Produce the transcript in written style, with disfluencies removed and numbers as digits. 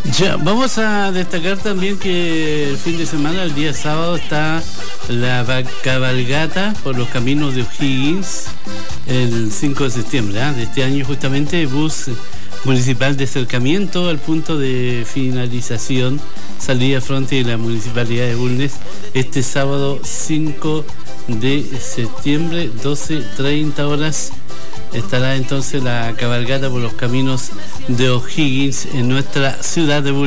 Ya, vamos a destacar también que el fin de semana, el día sábado, está la cabalgata por los caminos de O'Higgins, el 5 de septiembre de este año, justamente, bus municipal de acercamiento al punto de finalización, salida frente de la municipalidad de Bulnes, este sábado 5 de septiembre, 12:30 horas. Estará entonces la cabalgata por los caminos de O'Higgins en nuestra ciudad de Bulnes.